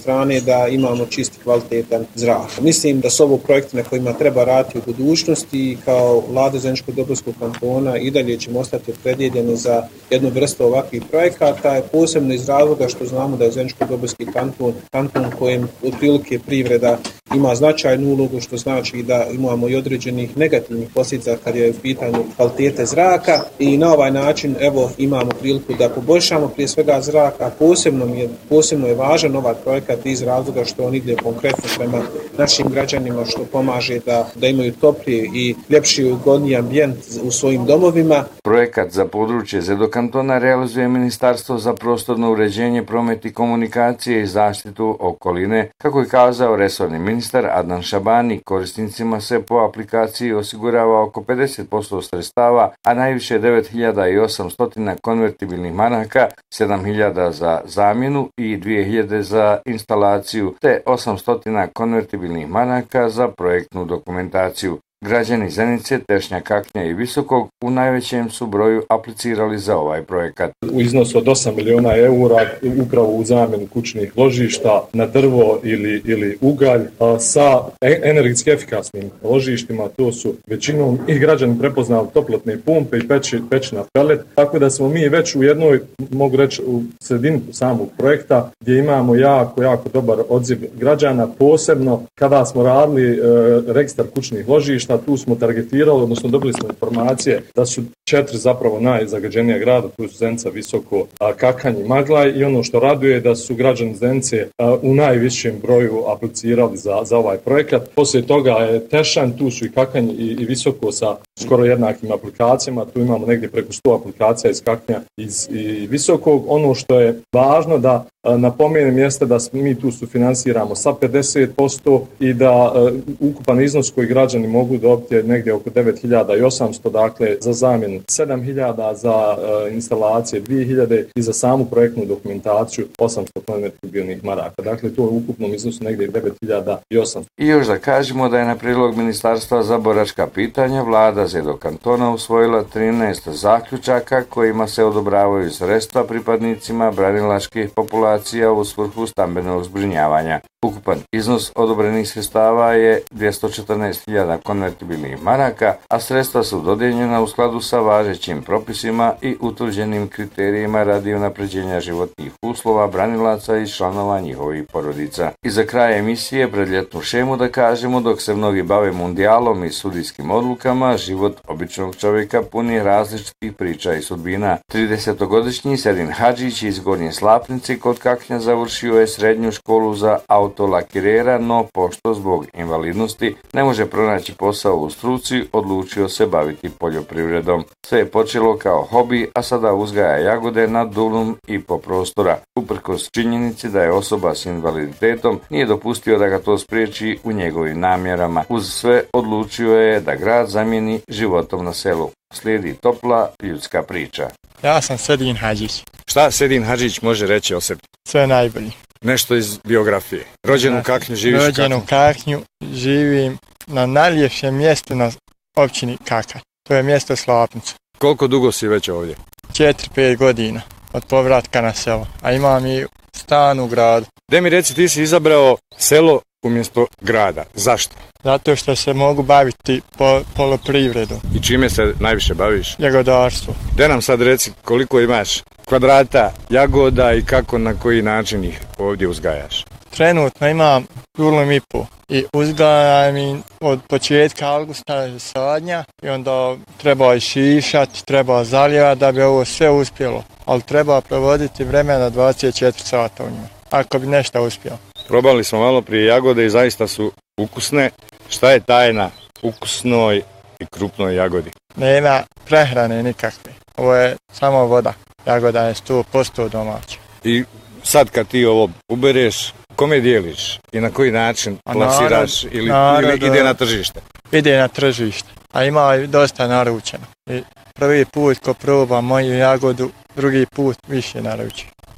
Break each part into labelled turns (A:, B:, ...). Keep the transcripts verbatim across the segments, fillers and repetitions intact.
A: strane da imamo čisti kvalitetan zrak. Mislim da su ovo projekti na kojima treba raditi u budućnosti i kao vlada Zeničko-Dobojskog kantona i dalje ćemo ostati opredjeljeni za jednu vrstu ovakvih projekata, posebno iz razloga što znamo da je Zeničko-Dobojski kanton kanton kojem otprilike privreda ima značajnu ulogu, što znači da imamo i određenih negativnih posljedica kad je u pitanju kvalitete zraka i na ovaj način evo imamo priliku da poboljšamo prije svega zrak, a posebno je, posebno je važan ovaj projekat iz razloga što on ide konkretno prema našim građanima, što pomaže da, da imaju topliji i ljepši i ugodniji ambijent u svojim domovima.
B: Projekat za područje Zedo kantona realizuje Ministarstvo za prostorno uređenje, promet i komunikacije i zaštitu okoline, kako je kazao resorni ministar Adnan Šabani. Korisnicima se po aplikaciji osigurava oko pedeset posto sredstava, a najviše devet hiljada osamsto konvertibilnih maraka, sedam hiljada za zamjenu i dvije hiljade za instalaciju, te osamsto konvertibilnih maraka za projektnu dokumentaciju. Građani Zenice, Tešnja, Kaknja i Visokog u najvećem su broju aplicirali za ovaj projekat.
C: U iznosu od osam miliona eura upravo u zamjenu kućnih ložišta na drvo ili, ili ugalj sa energetski efikasnim ložištima. To su većinom i građani prepoznali toplotne pumpe i peći, peći na pelet. Tako da smo mi već u jednoj, mogu reći, u sredini samog projekta gdje imamo jako, jako dobar odziv građana, posebno kada smo radili e, registar kućnih ložišta. Tu smo targetirali, odnosno dobili smo informacije da su četiri zapravo najzagađenija grada, tu su Zenica, Visoko, Kakanj i Maglaj, i ono što raduje da su građani Zenice u najvišem broju aplicirali za, za ovaj projekat. Poslije toga je Tešanj, tu su i Kakanj i, i Visoko sa skoro jednakim aplikacijama, tu imamo negdje preko sto aplikacija iz Kaknja iz, i Visokog. Ono što je važno da napomenem jeste da mi tu sufinansiramo sa pedeset posto i da uh, ukupan iznos koji građani mogu dobiti je negdje oko devet hiljada osamsto, dakle za zamjenu sedam hiljada, za uh, instalacije dvije hiljade i za samu projektnu dokumentaciju osamsto konvertibilnih maraka. Dakle, to je u ukupnom iznosu negdje devet hiljada osamsto.
B: I još da kažemo da je na prijedlog Ministarstva za boračka pitanja vlada Zedo kantona usvojila trinaest zaključaka kojima se odobravaju sredstva pripadnicima branilačkih populacija u svrhu stambenog zbrinjavanja. Ukupan iznos odobrenih sredstava je dvjesto četrnaest hiljada konvertibilnih maraka, a sredstva su dodijeljena u skladu sa važećim propisima i utvrđenim kriterijima radi unapređenja životnih uslova branilaca i članova njihovih porodica. I za kraj emisije pred ljetnu šemu da kažemo, dok se mnogi bave mundijalom i sudijskim odlukama, život običnog čovjeka puni različitih priča i sudbina. tridesetogodišnji Sedin Hadžić iz Gornje Slapnice kod Kaknja završio je srednju školu za autolakirera, no pošto zbog invalidnosti ne može pronaći posao u struci, odlučio se baviti poljoprivredom. Sve je počelo kao hobi, a sada uzgaja jagode na dulum i po prostora. Uprkos činjenici da je osoba s invaliditetom, nije dopustio da ga to spriječi u njegovim namjerama. Uz sve odlučio je da grad zamijeni životom na selu. Slijedi topla ljudska priča.
D: Ja sam Sedin Hadžić.
E: Šta Sedin Hadžić može reći o sebi?
D: Sve najbolje.
E: Nešto iz biografije. Rođen u Kaknju, živiš u Kaknju?
D: Rođen u Kaknju, živim na najljepšem mjestu na općini Kakanj. To je mjesto Slapnica.
E: Koliko dugo si već ovdje?
D: četiri pet godina od povratka na selo, a imam i stan u gradu.
E: Gdje mi reci, ti si izabrao selo umjesto grada. Zašto?
D: Zato što se mogu baviti po, poljoprivredom.
E: I čime se najviše baviš?
D: Jagodarstvo.
E: Gdje nam sad reci koliko imaš kvadrata jagoda i kako, na koji način ih ovdje uzgajaš?
D: Trenutno imam dulum i po i uzgajam im od početka avgusta sadnja i onda treba išišati, treba zalijati da bi ovo sve uspjelo, ali treba provoditi vremena dvadeset četiri sata u njima, ako bi nešto uspjelo.
E: Probali smo malo prije jagode i zaista su ukusne. Šta je tajna ukusnoj i krupnoj jagodi?
D: Nema prehrane nikakve, ovo je samo voda, jagoda je sto posto domaća.
E: I sad kad ti ovo ubereš, kome dijeliš i na koji način plasiraš narod, ili, narod, ili ide na tržište?
D: Ide na tržište, a ima dosta naručeno. I prvi put ko proba moju jagodu, drugi put više naruči.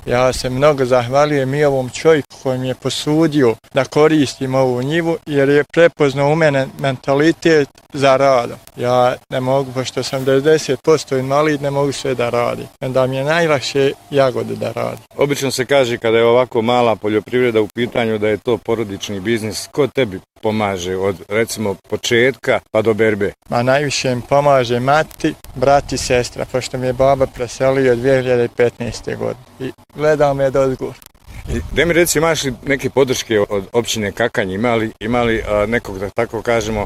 D: Ja se mnogo zahvaljujem i ovom čovjeku koji mi je posudio da koristim ovu njivu jer je prepoznao u mene mentalitet za radom. Ja ne mogu, pošto sam devedeset posto invalid, ne mogu sve da radim. Onda mi je najlakše jagode da radim.
E: Obično se kaže kada je ovako mala poljoprivreda u pitanju da je to porodični biznis. Ko tebi pomaže od recimo početka pa do berbe?
D: Ma najviše mi pomaže mati, brat i sestra, pošto mi je baba preselio dvije hiljade petnaeste. godine i gledao me do odgovor.
E: Da mi reci, imaš li neke podrške od općine Kakanj, imali, imali a, nekog, da tako kažemo,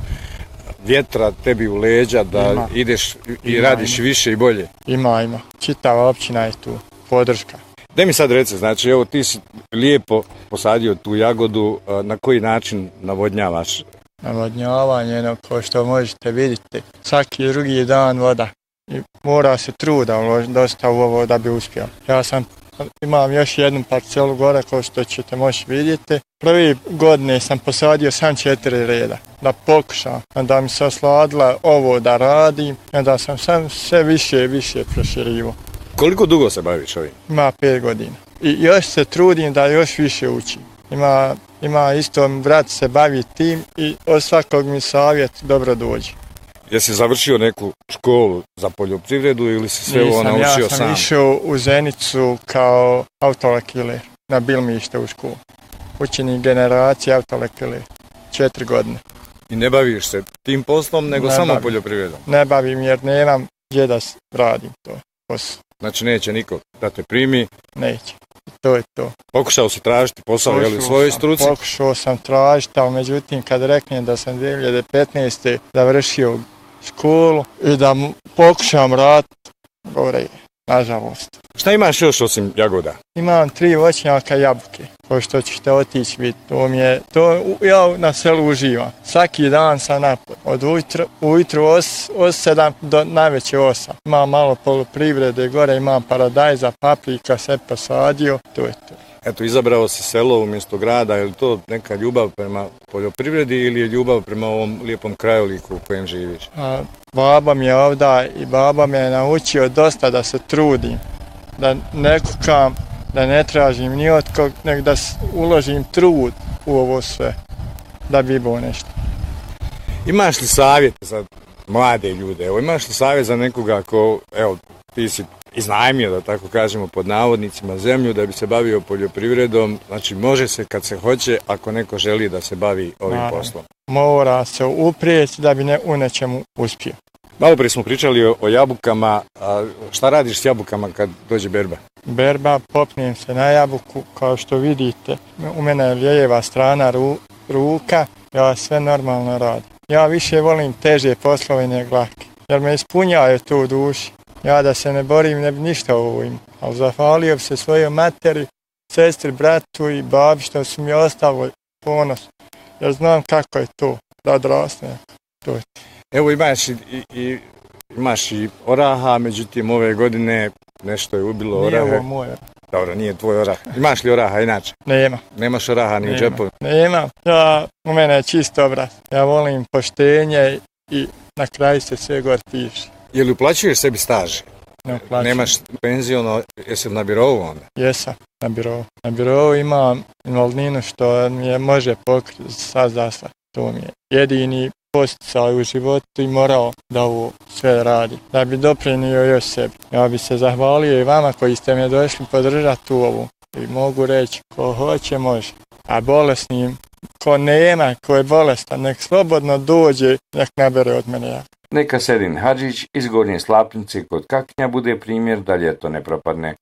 E: vjetra tebi u leđa da ima. ideš i ima, radiš ima. više i bolje?
D: Ima, ima. Čitava općina je tu, podrška.
E: Da mi sad reci, znači evo ti si lijepo posadio tu jagodu, na koji način navodnjavaš?
D: Navodnjavanje, no, kao što možete vidjeti, svaki drugi dan voda. I mora se truda uložiti dosta u ovo da bi uspio. Ja sam, imam još jednu parcelu gore kao što ćete moći vidjeti. Prvi godine sam posadio sam četiri reda da pokušam. Onda mi se osladila ovo da radim. Onda sam sam sve više i više proširivo.
E: Koliko dugo se baviš ovim?
D: Ima pet godina. I još se trudim da još više učim. Ima, ima isto brat se bavi tim i od svakog mi savjet dobro dođe.
E: Jesi završio neku školu za poljoprivredu ili si sve ovo naučio sam?
D: Ja sam sam išao u Zenicu kao autolekiler na Bilmište u školu. Učenik generacije autolekiler. Četiri godine.
E: I ne baviš se tim poslom nego
D: ne
E: samo
D: bavim.
E: poljoprivredom?
D: Ne bavim jer nemam gdje da radim to posao.
E: Znači neće niko da te primi?
D: Neće. To je to.
E: Pokušao si tražiti posao jel, u svojoj struci?
D: Pokušao sam tražiti, ali međutim kad reknem da sam dvije hiljade petnaeste. završio školu i da pokušam raditi, govore, nažalost.
E: Šta imaš još osim jagoda?
D: Imam tri voćnjaka jabuke, ko što ćete otići vidjeti. To mi je, to ja na selu uživam. Svaki dan sam napad. Od ujutru, ujutru os, os sedam do najveće osam. Imam malo poljoprivrede, gore imam paradajza, paprika, sve posadio, to je to.
E: Eto, izabrao si selo umjesto grada, je li to neka ljubav prema poljoprivredi ili je ljubav prema ovom lijepom krajoliku u kojem živiš?
D: A, baba mi je ovdje i baba me je naučio dosta da se trudim, da ne kukam, da ne tražim ni od kog, nek da uložim trud u ovo sve, da bi bilo nešto.
E: Imaš li savjet za mlade ljude? Evo, imaš li savjet za nekoga ko, evo, ti si iznajmio, da tako kažemo, pod navodnicima zemlju da bi se bavio poljoprivredom, znači može se kad se hoće ako neko želi da se bavi ovim Naravno. poslom.
D: Mora se uprijeti da bi ne u nečemu uspio.
E: Malo prije smo pričali o, o jabukama, a šta radiš s jabukama kad dođe berba?
D: Berba, popnem se na jabuku, kao što vidite, u mene je lijeva strana ru, ruka, ja sve normalno radim. Ja više volim teže poslove nego lake, jer me ispunjaju to u duši. Ja da se ne borim, ne bi ništa ovo imao. Ali zahvalio bi se svojoj materi, sestri, bratu i babi što su mi ostavili ponos. Jer znam kako je to, da odrasne. To je.
E: Evo imaš i, i, imaš i oraha, međutim ove godine nešto je ubilo orahe.
D: Nije ovo moj orah.
E: Dobro, nije tvoj orah. Imaš li oraha inače?
D: Nema.
E: Nemaš oraha ni u džepu?
D: Nema. Ja, u mene je čist obraz. Ja volim poštenje i na kraju se sve gore piše.
E: Je li uplaćuješ sebi staž?
D: Ne uplaćujem.
E: Nemaš penzijono, jesi li na birovu onda?
D: Jesam, na birovu. Na birovu imam invalidninu što mi je može pokriti sad za sad. To mi je jedini posticaj u životu i morao da ovo sve radi. Da bi doprinio još sebi. Ja bi se zahvalio i vama koji ste me došli podržati u ovu. I mogu reći ko hoće može. A bolesnim, ko nema, ko je bolestan, nek slobodno dođe, nek nabere od mene ja.
B: Neka Sedin Hadžić iz Gornje Slapnice kod Kaknja bude primjer da ljeto ne propadne.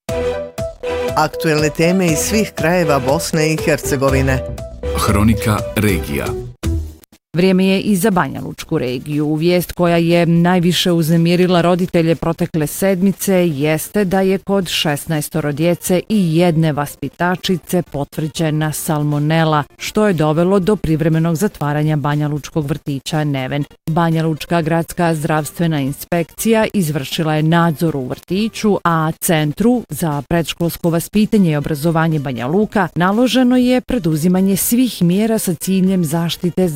F: Aktuelne teme iz svih krajeva Bosne i Hercegovine.
G: Hronika regija.
H: Vrijeme je i za Banja Lučku regiju. Vijest koja je najviše uznemirila roditelje protekle sedmice jeste da je kod šesnaestoro djece i jedne vaspitačice potvrđena salmonela, što je dovelo do privremenog zatvaranja Banja Lučkog vrtića Neven. Banja Lučka gradska zdravstvena inspekcija izvršila je nadzor u vrtiću, a Centru za predškolsko vaspitanje i obrazovanje Banja Luka naloženo je preduzimanje svih mjera sa ciljem zaštite zdravlja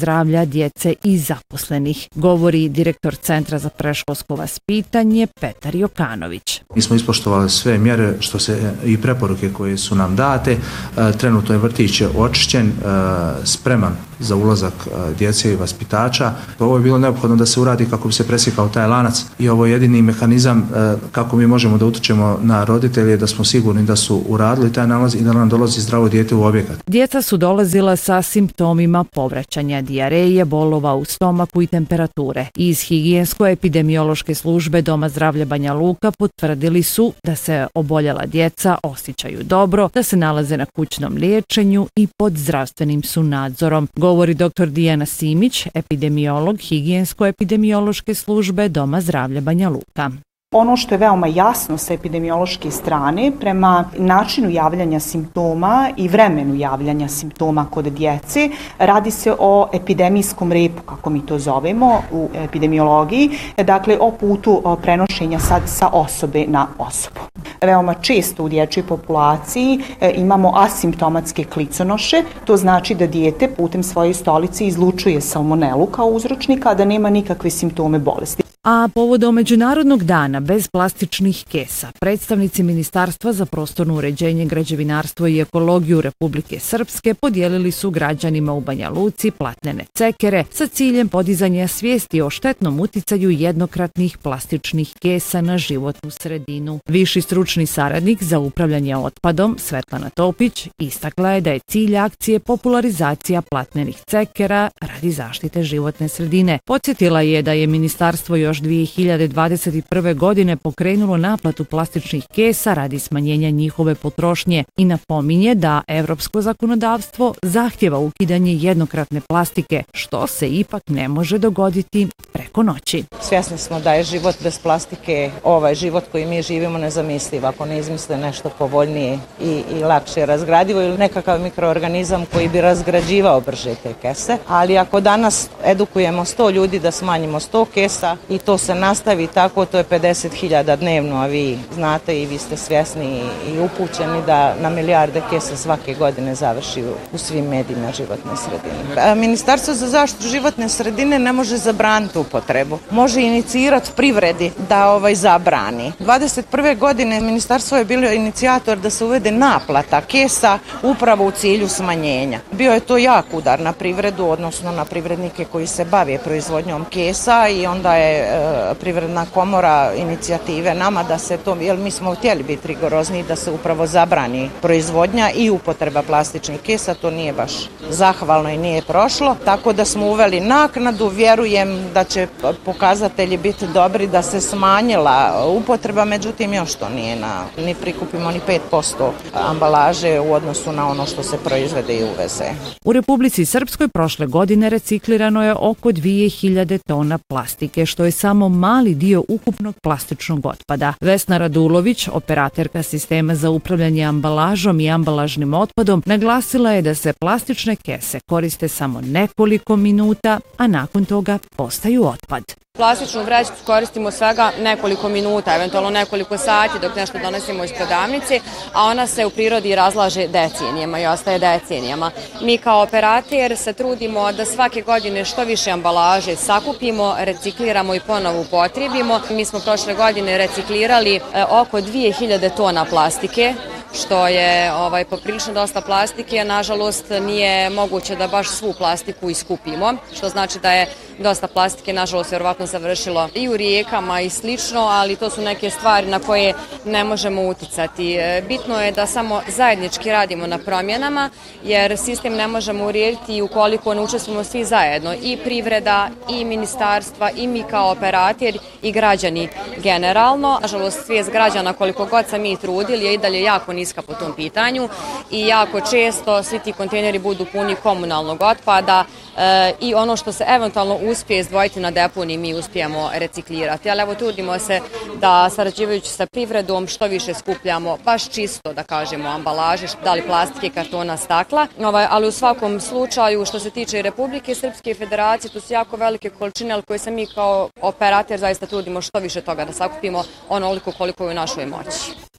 H: hiljada djece i zaposlenih, govori direktor Centra za predškolsko vaspitanje Petar Jokanović.
I: Mi smo ispoštovali sve mjere što se i preporuke koje su nam date. Trenutno je vrtić očišćen, spreman za ulazak djece i vaspitača. Ovo je bilo neophodno da se uradi kako bi se presjekao taj lanac i ovo je jedini mehanizam kako mi možemo da utičemo na roditelje da smo sigurni da su uradili taj nalaz i da nam dolazi zdravo dijete u objekat.
H: Djeca su dolazila sa simptomima povraćanja, dijareje, bolova u stomaku i temperature. Iz higijensko-epidemiološke službe Doma zdravlja Banja Luka potvrdili su da se oboljela djeca osjećaju dobro, da se nalaze na kućnom liječenju i pod zdravstvenim su nadzorom, govori doktor Dijana Simić, epidemiolog higijensko-epidemiološke službe Doma zdravlja Banja Luka.
J: Ono što je veoma jasno sa epidemiološke strane, prema načinu javljanja simptoma i vremenu javljanja simptoma kod djece, radi se o epidemijskom repu, kako mi to zovemo u epidemiologiji, dakle o putu prenošenja sad sa osobe na osobu. Veoma često u dječjoj populaciji imamo asimptomatske kliconoše, to znači da dijete putem svoje stolice izlučuje salmonelu kao uzročnika, a da nema nikakve simptome bolesti.
H: A povodom Međunarodnog dana bez plastičnih kesa, predstavnici Ministarstva za prostorno uređenje, građevinarstvo i ekologiju Republike Srpske podijelili su građanima u Banja Luci platnene cekere sa ciljem podizanja svijesti o štetnom uticaju jednokratnih plastičnih kesa na životnu sredinu. Viši stručni saradnik za upravljanje otpadom Svetlana Topić istakla je da je cilj akcije popularizacija platnenih cekera radi zaštite životne sredine. Podsjetila je da je ministarstvo još dvije hiljade dvadeset prve. godine pokrenulo naplatu plastičnih kesa radi smanjenja njihove potrošnje i napominje da evropsko zakonodavstvo zahtjeva ukidanje jednokratne plastike, što se ipak ne može dogoditi preko noći.
K: Svjesni smo da je život bez plastike, ovaj život koji mi živimo, nezamisliv ako ne izmisle nešto povoljnije i, i lakše razgradivo ili nekakav mikroorganizam koji bi razgrađivao brže te kese. Ali ako danas edukujemo sto ljudi da smanjimo sto kesa i to se nastavi tako, to je pedeset hiljada dnevno, a vi znate i vi ste svjesni i upućeni da na milijarde kesa svake godine završi u svim medijima životne sredine. Ministarstvo za zaštitu životne sredine ne može zabraniti upotrebu. Može inicirati privredi da ovaj zabrani. dvadeset prve. godine ministarstvo je bilo inicijator da se uvede naplata kesa upravo u cilju smanjenja. Bio je to jak udar na privredu, odnosno na privrednike koji se bave proizvodnjom kesa i onda je e, Privredna komora inicijative nama da se to, jer mi smo htjeli biti rigorozni da se upravo zabrani proizvodnja i upotreba plastičnih kesa, to nije baš zahvalno i nije prošlo, tako da smo uveli naknadu, vjerujem da će pokazatelji biti dobri da se smanjila upotreba, međutim još to nije na, ni prikupimo ni pet posto ambalaže u odnosu na ono što se proizvede i uveze.
H: U Republici Srpskoj prošle godine reciklirano je oko dvije hiljade tona plastike, što je samo mali dio ukupnog plastičnog otpada. Vesna Radulović, operaterka sistema za upravljanje ambalažom i ambalažnim otpadom, naglasila je da se plastične kese koriste samo nekoliko minuta, a nakon toga postaju otpad.
L: Plastičnu vrećicu koristimo svega nekoliko minuta, eventualno nekoliko sati dok nešto donosimo iz prodavnice, a ona se u prirodi razlaže decenijama i ostaje decenijama. Mi kao operater se trudimo da svake godine što više ambalaže sakupimo, recikliramo i ponovo upotrijebimo. Mi smo prošle godine reciklirali oko dvije hiljade tona plastike, što je ovaj, poprilično dosta plastike, a nažalost nije moguće da baš svu plastiku iskupimo, što znači da je dosta plastike nažalost vjerovatno završilo i u rijekama i slično, ali to su neke stvari na koje ne možemo uticati. Bitno je da samo zajednički radimo na promjenama, jer sistem ne možemo urediti ukoliko ne učestvujemo svi zajedno, i privreda, i ministarstva, i mi kao operator, i građani generalno. Nažalost, svijest građana, koliko god sam mi trudili, je i dalje jako niska po tom pitanju i jako često svi ti kontejneri budu puni komunalnog otpada e, i ono što se eventualno uspije izdvojiti na deponiji mi uspijemo reciklirati. Ali evo trudimo se da sarađivajući sa privredom što više skupljamo baš čisto, da kažemo, ambalaže, da li plastike, kartona, stakla. Ovaj, ali u svakom slučaju što se tiče Republike Srpske i Federacije, tu su jako velike količine, ali koje se mi kao operator zaista trudimo što više toga da sakupimo onoliko koliko je u našoj moći.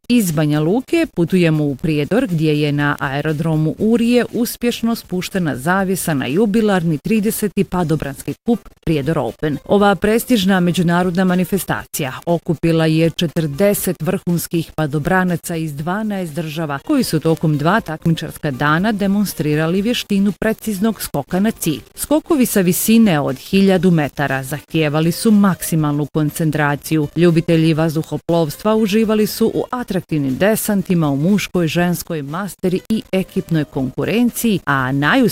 H: Iz Banja Luke putujemo u Prijedor gdje je na aerodromu Urije uspješno spuštena zavjesa na jubilarni trideseti padobranski kup Prijedor Open. Ova prestižna međunarodna manifestacija okupila je četrdeset vrhunskih padobranaca iz dvanaest država koji su tokom dva takmičarska dana demonstrirali vještinu preciznog skoka na cilj. Skokovi sa visine od hiljadu metara zahtijevali su maksimalnu koncentraciju. Ljubitelji vazduhoplovstva uživali su u atraktivnim desantima u muškoj, ženskoj, masteri i ekipnoj konkurenciji, a najuspješniji